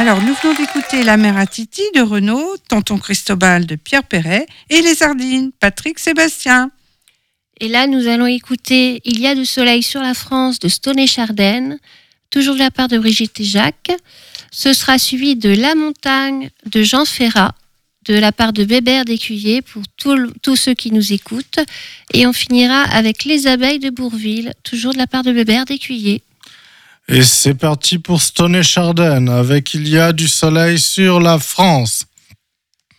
Alors, nous venons d'écouter La mer à Titi de Renaud, Tonton Cristobal de Pierre Perret et Les Sardines, Patrick Sébastien. Et là, nous allons écouter Il y a du soleil sur la France de Stone et Chardin, toujours de la part de Brigitte et Jacques. Ce sera suivi de La montagne de Jean Ferrat, de la part de Bébert d'Écuyer pour tous ceux qui nous écoutent. Et on finira avec Les abeilles de Bourville, toujours de la part de Bébert d'Écuyer. Et c'est parti pour Stone et Chardin avec Il y a du soleil sur la France.